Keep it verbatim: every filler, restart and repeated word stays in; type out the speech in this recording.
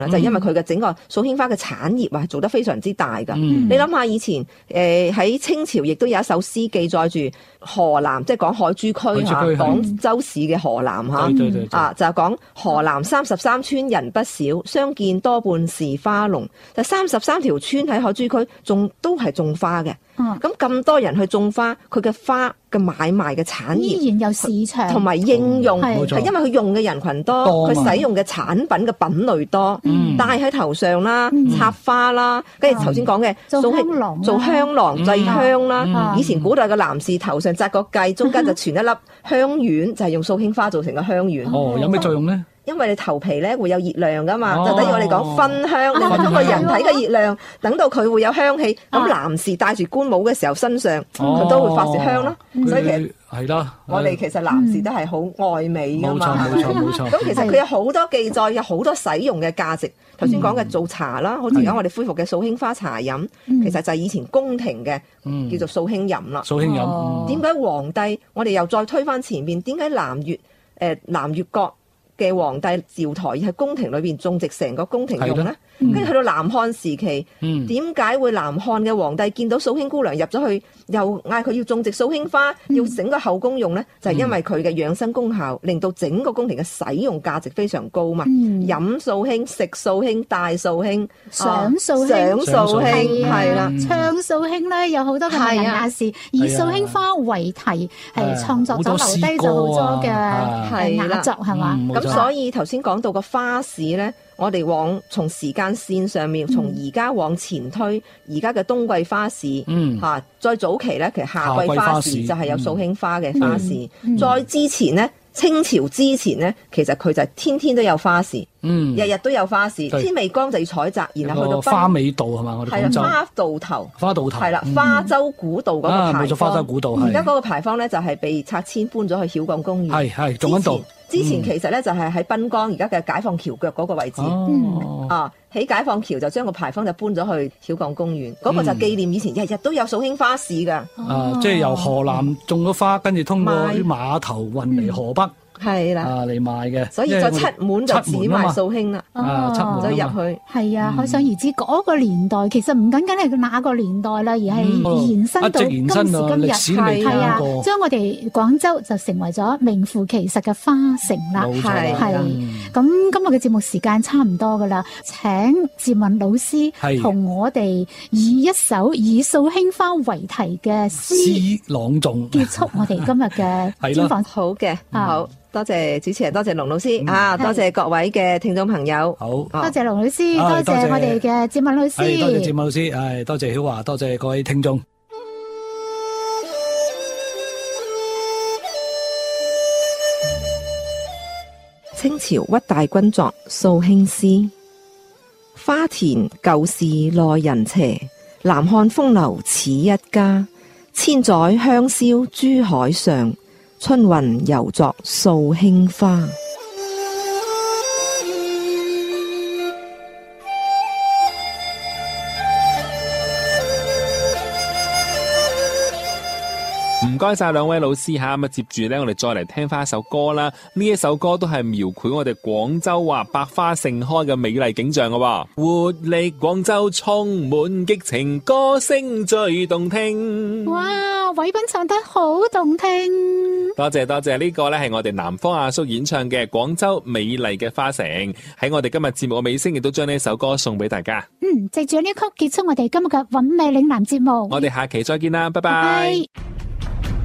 就係因為佢嘅整個素馨花嘅產業啊，做得非常之大噶。 嗯、 你諗下以前誒喺、呃、清朝亦都有一首詩記載住河南，即係講海珠區嚇，廣州市嘅河南嚇、嗯、啊，就係講河南三十三村人不少，相見多半是花農。就三十三條村喺海珠區種都係種花嘅。咁咁、嗯、多人去種花，佢嘅花嘅買賣嘅產業依然有市場， 同埋應用係、 嗯、 因為佢用嘅人群多，佢使用嘅產品嘅品類多，嗯、戴喺頭上啦，嗯、插花啦，跟住頭先講嘅做香囊、 做香囊製香啦。 嗯嗯、 以前古代嘅男士頭上紮個髻，中間就存一粒香丸，就係、是、用素馨花做成嘅香丸。 哦，有咩作用咧？ 因為你頭皮咧會有熱量噶嘛， 哦、 就等於我哋講熏香，你通過人體嘅熱量，等到佢會有香氣。咁、啊、男士戴住官帽嘅時候，身上佢、哦、都會發出香咯。嗯、所以其實係啦， 我哋其實男士都係好愛美噶嘛。 冇錯冇錯冇錯。咁其實佢有好多記載，有好多使用嘅價值。頭先講嘅做茶啦，好似而家我哋恢復嘅素馨花茶飲， 嗯、 其實就係以前宮廷嘅、嗯、叫做素馨飲啦。 素馨飲。 點解、哦、皇帝？我哋又再推返前面，點解南越誒、呃、南越國嘅皇帝趙佗喺宮廷裏邊種植成個宮廷用咧？跟住、嗯、去到南漢時期，點解、嗯、會南漢嘅皇帝見到素馨姑娘入咗去，又嗌佢要種植素馨花，嗯、要整個後宮用咧？就係、是、因為佢嘅養生功效，令到整個宮廷嘅使用價值非常高嘛。嗯、飲素馨、食素馨、戴素馨、 賞素馨、 賞素馨，係啦， 唱素馨咧，有好多嘅文人雅士以素馨花為題，係創作咗留低咗好多嘅雅作，係嘛？咁所以頭先講到個花市咧。我哋往從時間線上面，從而家往前推，而家嘅冬季花市，嚇、嗯啊，再早期咧，其實夏季花市就係有素馨花嘅花市。嗯嗯、再之前咧，清朝之前咧，其實佢就天天都有花市，嗯、日日都有花市。對天未光就要採摘，然後去到花尾道係嘛？我哋廣州花道頭， 花道頭係啦，花洲古道嗰個牌坊。 花洲古道而家嗰個牌坊咧就係被拆遷搬咗去曉港公園。 係係，仲喺度。 之前其實咧就係喺濱江而家嘅解放橋腳嗰個位置， 哦、 啊喺解放橋就將個牌坊就搬咗去曉港公園，嗰、嗯、個就紀念以前日日都有素馨花市㗎。 啊，即係由河南種咗花，跟住通過啲碼頭運嚟河北。嗯係啦， 啊嚟賣嘅， 所以就七門就只賣素馨啦， 啊七門就入去。 係啊，可想而知嗰個年代其實唔僅僅係那個年代啦，而係延伸到今時今日，係啊，將我哋廣州就成為咗名副其實嘅花城啦。 係係，咁今日嘅節目時間差唔多噶啦，請哲敏老師同我哋以一首以素馨花為題嘅詩朗誦結束我哋今日嘅專訪。 好嘅，好。多謝主持人，多謝龍老師、嗯、啊！多謝各位嘅聽眾朋友， 好， 多謝龍老師，多謝我哋嘅哲敏老師， 多謝哲敏老師，係多謝曉華，多謝各位聽眾。 清朝屈大均作素馨詩，花田舊事耐人邪，南漢風流此一家。千載香消珠海上，春雲猶作素馨花。 唔該晒兩位老師吓，咁啊接住咧，我哋再嚟聽翻一首歌啦。呢一首歌都係描繪我哋廣州話百花盛開嘅美麗景象嘅。活力廣州充滿激情，歌聲最動聽。 哇，偉斌唱得好動聽。 多謝多謝，呢個咧係我哋南方阿叔演唱嘅廣州美麗嘅花城。喺我哋今日節目嘅尾聲，亦都將呢首歌送俾大家。 嗯，藉住呢曲結束我哋今日嘅韻味嶺南節目。 我哋下期再見啦，拜拜。 拜拜。